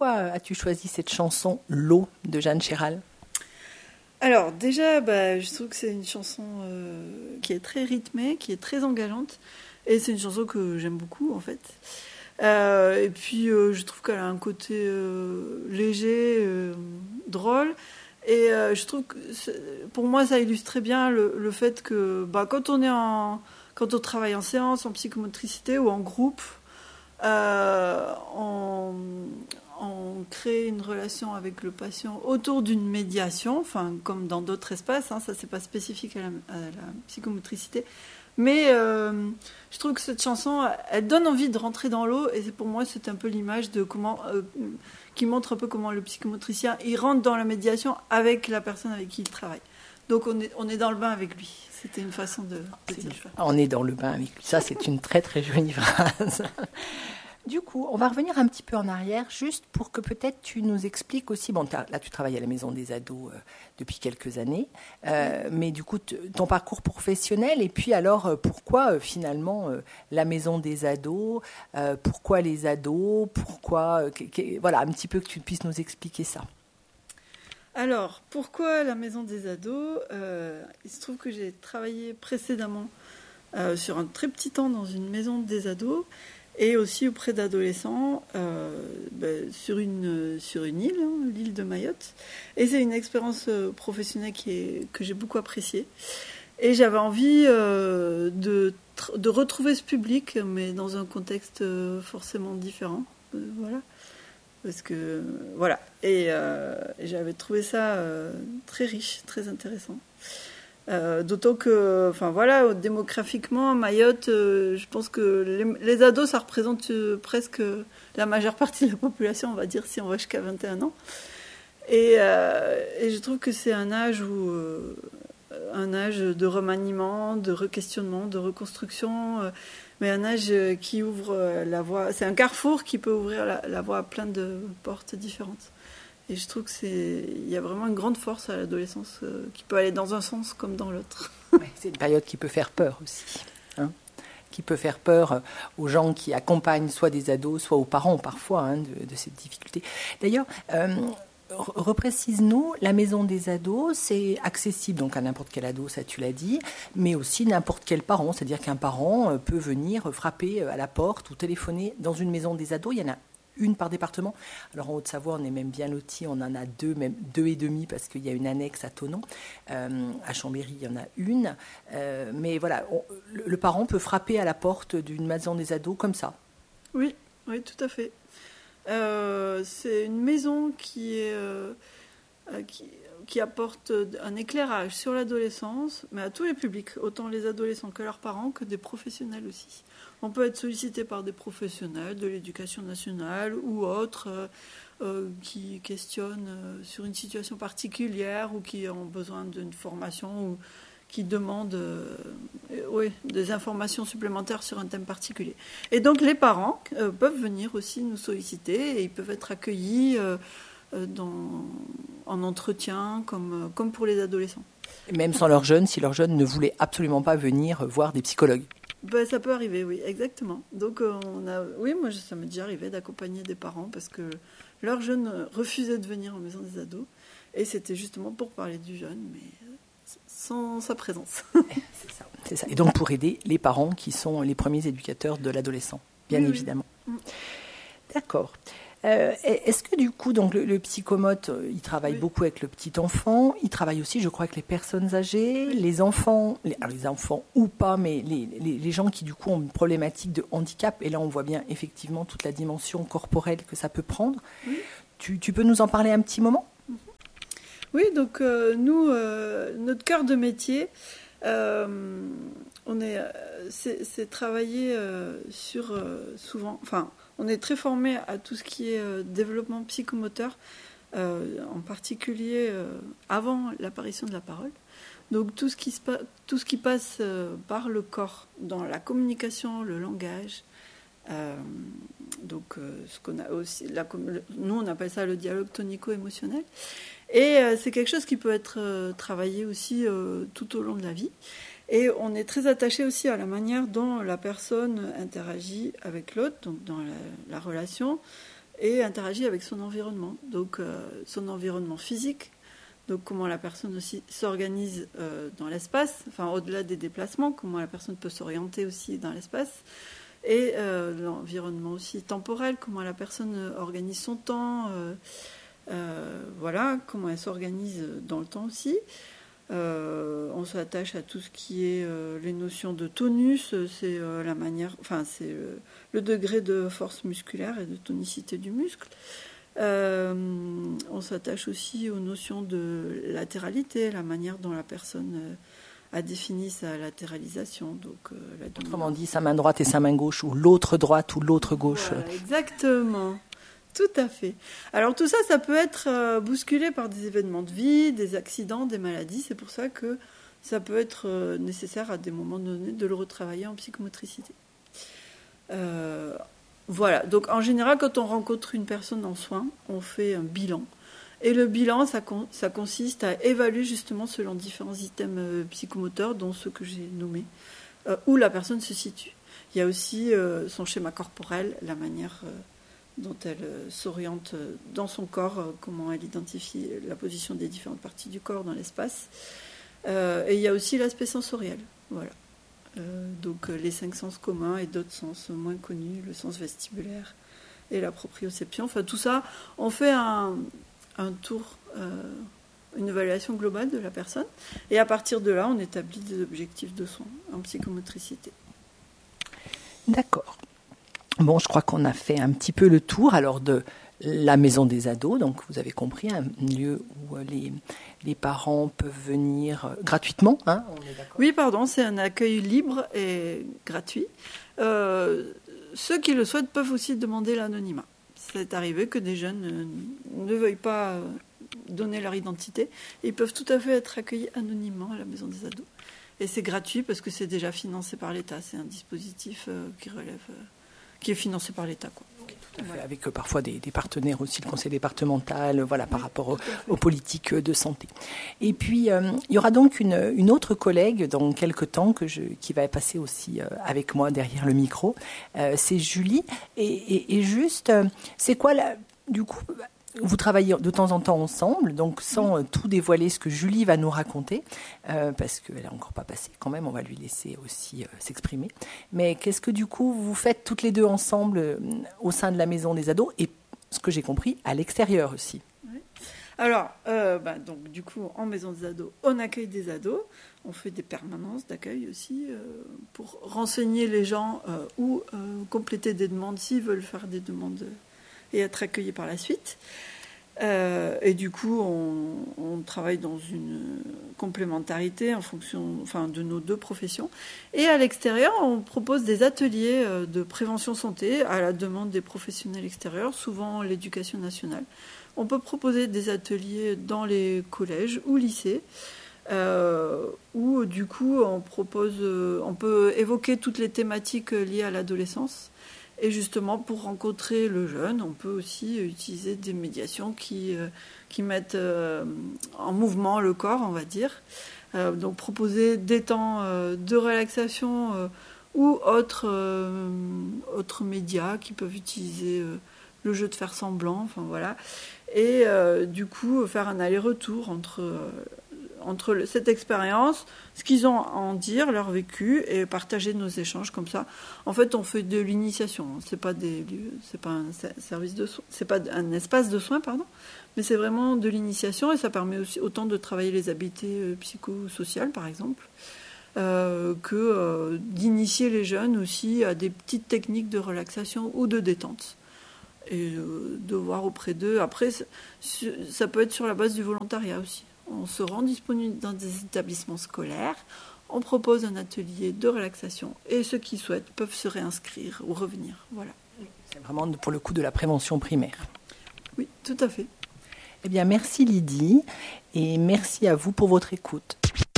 pourquoi as-tu choisi cette chanson « L'eau » de Jeanne Chéral ? Alors déjà, je trouve que c'est une chanson qui est très rythmée, qui est très engageante. Et c'est une chanson que j'aime beaucoup, en fait. Et puis, je trouve qu'elle a un côté léger, drôle. Et je trouve que, pour moi, ça illustre très bien le fait que quand on travaille en séance, en psychomotricité ou en groupe, on crée une relation avec le patient autour d'une médiation, enfin, comme dans d'autres espaces, hein, ça c'est pas spécifique à la psychomotricité, mais je trouve que cette chanson, elle donne envie de rentrer dans l'eau, et pour moi c'est un peu l'image de comment, qui montre un peu comment le psychomotricien il rentre dans la médiation avec la personne avec qui il travaille. Donc on est dans le bain avec lui. C'était une façon de dire ça. On est dans le bain avec lui. Ça, c'est une très très jolie phrase. Du coup, on va revenir un petit peu en arrière, juste pour que peut-être tu nous expliques aussi. Bon, là, tu travailles à la Maison des Ados depuis quelques années, mais du coup, ton parcours professionnel, et puis alors, pourquoi finalement la Maison des Ados, pourquoi les ados, pourquoi, voilà, un petit peu que tu puisses nous expliquer ça. Alors, pourquoi la Maison des Ados ? Il se trouve que j'ai travaillé précédemment sur un très petit temps dans une maison des ados et aussi auprès d'adolescents sur une île, hein, l'île de Mayotte. Et c'est une expérience professionnelle que j'ai beaucoup appréciée. Et j'avais envie de retrouver ce public, mais dans un contexte forcément différent. Voilà. Parce que, voilà. Et j'avais trouvé ça très riche, très intéressant. D'autant que, enfin voilà, démographiquement, Mayotte, je pense que les ados, ça représente presque la majeure partie de la population, on va dire, si on va jusqu'à 21 ans. Et je trouve que c'est un âge de remaniement, de requestionnement, de reconstruction, mais un âge qui ouvre la voie. C'est un carrefour qui peut ouvrir la voie à plein de portes différentes. Et je trouve qu'il y a vraiment une grande force à l'adolescence qui peut aller dans un sens comme dans l'autre. Ouais, c'est une période qui peut faire peur aussi, hein, qui peut faire peur aux gens qui accompagnent soit des ados, soit aux parents parfois hein, de cette difficulté. D'ailleurs, reprécise-nous, la Maison des Ados, c'est accessible donc à n'importe quel ado, ça tu l'as dit, mais aussi n'importe quel parent, c'est-à-dire qu'un parent peut venir frapper à la porte ou téléphoner dans une Maison des Ados. Il y en a une par département. Alors en Haute-Savoie, on est même bien lotis, on en a même deux et demi parce qu'il y a une annexe à Thonon. À Chambéry, il y en a une. Mais voilà, le parent peut frapper à la porte d'une maison des ados comme ça. Oui, tout à fait. C'est une maison qui apporte un éclairage sur l'adolescence, mais à tous les publics, autant les adolescents que leurs parents, que des professionnels aussi. On peut être sollicité par des professionnels de l'éducation nationale ou autres qui questionnent sur une situation particulière ou qui ont besoin d'une formation ou qui demandent des informations supplémentaires sur un thème particulier. Et donc les parents peuvent venir aussi nous solliciter et ils peuvent être accueillis en entretien comme pour les adolescents. Et même sans leurs jeunes, si leurs jeunes ne voulaient absolument pas venir voir des psychologues. Ça peut arriver, oui, exactement. Donc, moi, ça m'est déjà arrivé d'accompagner des parents parce que leurs jeunes refusaient de venir en maison des ados. Et c'était justement pour parler du jeune, mais sans sa présence. C'est ça. Et donc, pour aider les parents qui sont les premiers éducateurs de l'adolescent, bien évidemment. Oui. D'accord. Est-ce que du coup, donc le psychomote, il travaille beaucoup avec le petit enfant, il travaille aussi, je crois, avec les personnes âgées, les enfants, les enfants ou pas, mais les gens qui du coup ont une problématique de handicap, et là on voit bien effectivement toute la dimension corporelle que ça peut prendre. Oui. Tu peux nous en parler un petit moment ? Oui, donc nous, notre cœur de métier, c'est travailler sur souvent, enfin, on est très formé à tout ce qui est développement psychomoteur, en particulier avant l'apparition de la parole. Donc tout ce qui passe par le corps, dans la communication, le langage. Ce qu'on a aussi, nous on appelle ça le dialogue tonico-émotionnel. Et c'est quelque chose qui peut être travaillé aussi tout au long de la vie. Et on est très attaché aussi à la manière dont la personne interagit avec l'autre, donc dans la relation, et interagit avec son environnement. Donc son environnement physique, donc comment la personne aussi s'organise dans l'espace, enfin au-delà des déplacements, comment la personne peut s'orienter aussi dans l'espace, et l'environnement aussi temporel, comment la personne organise son temps, voilà, comment elle s'organise dans le temps aussi. On s'attache à tout ce qui est les notions de tonus, c'est la manière, enfin c'est le degré de force musculaire et de tonicité du muscle. On s'attache aussi aux notions de latéralité, la manière dont la personne a défini sa latéralisation. Donc, autrement dit, sa main droite et sa main gauche, ou l'autre droite ou l'autre gauche. Voilà, exactement. Tout à fait. Alors tout ça, ça peut être bousculé par des événements de vie, des accidents, des maladies. C'est pour ça que ça peut être nécessaire à des moments donnés de le retravailler en psychomotricité. Voilà. Donc en général, quand on rencontre une personne en soins, on fait un bilan. Et le bilan, ça consiste à évaluer justement selon différents items psychomoteurs, dont ceux que j'ai nommés, où la personne se situe. Il y a aussi son schéma corporel, la manière dont elle s'oriente dans son corps, comment elle identifie la position des différentes parties du corps dans l'espace. Et il y a aussi l'aspect sensoriel. Voilà. Donc les 5 sens communs et d'autres sens moins connus, le sens vestibulaire et la proprioception. Enfin tout ça, on fait un tour, une évaluation globale de la personne. Et à partir de là, on établit des objectifs de soins en psychomotricité. D'accord. Bon, je crois qu'on a fait un petit peu le tour alors de la maison des ados. Donc, vous avez compris, un lieu où les parents peuvent venir gratuitement. Hein, on est d'accord ? Oui, pardon, c'est un accueil libre et gratuit. Ceux qui le souhaitent peuvent aussi demander l'anonymat. C'est arrivé que des jeunes ne veuillent pas donner leur identité. Ils peuvent tout à fait être accueillis anonymement à la maison des ados. Et c'est gratuit parce que c'est déjà financé par l'État. C'est un dispositif qui est financé par l'État, quoi. Tout à fait, avec parfois des partenaires aussi, le conseil départemental, voilà, par rapport aux politiques de santé. Et puis, il y aura donc une autre collègue dans quelques temps qui va passer aussi avec moi derrière le micro. C'est Julie. Et juste, c'est quoi, du coup, vous travaillez de temps en temps ensemble, donc sans tout dévoiler ce que Julie va nous raconter, parce qu'elle n'est encore pas passée quand même, on va lui laisser aussi s'exprimer. Mais qu'est-ce que du coup vous faites toutes les deux ensemble au sein de la maison des ados et, ce que j'ai compris, à l'extérieur aussi? Oui. Alors, donc, du coup, en maison des ados, on accueille des ados, on fait des permanences d'accueil aussi pour renseigner les gens ou compléter des demandes s'ils veulent faire des demandes et être accueillis par la suite. Et du coup, on travaille dans une complémentarité en fonction de nos deux professions. Et à l'extérieur, on propose des ateliers de prévention santé à la demande des professionnels extérieurs, souvent l'éducation nationale. On peut proposer des ateliers dans les collèges ou lycées, où du coup, on peut évoquer toutes les thématiques liées à l'adolescence. Et justement, pour rencontrer le jeune, on peut aussi utiliser des médiations qui mettent en mouvement le corps, on va dire. Donc proposer des temps de relaxation ou autres médias qui peuvent utiliser le jeu de faire semblant, enfin voilà. Et du coup, faire un aller-retour entre cette expérience, ce qu'ils ont à en dire, leur vécu, et partager nos échanges comme ça. En fait, on fait de l'initiation. C'est pas un service de soins, c'est pas un espace de soins, pardon, mais c'est vraiment de l'initiation, et ça permet aussi autant de travailler les habiletés psychosociales, par exemple, que d'initier les jeunes aussi à des petites techniques de relaxation ou de détente. Et de voir auprès d'eux. Après, ça peut être sur la base du volontariat aussi. On se rend disponible dans des établissements scolaires, on propose un atelier de relaxation et ceux qui souhaitent peuvent se réinscrire ou revenir. Voilà. C'est vraiment pour le coup de la prévention primaire. Oui, tout à fait. Eh bien, merci Lydie et merci à vous pour votre écoute.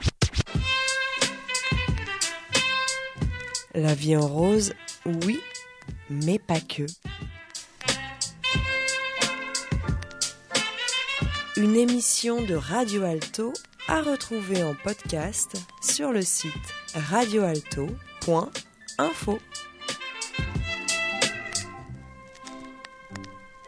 La vie en rose, oui, mais pas que. Une émission de Radio Alto à retrouver en podcast sur le site radioalto.info.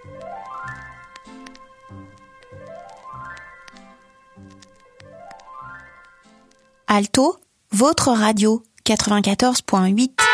Alto, votre radio 94.8.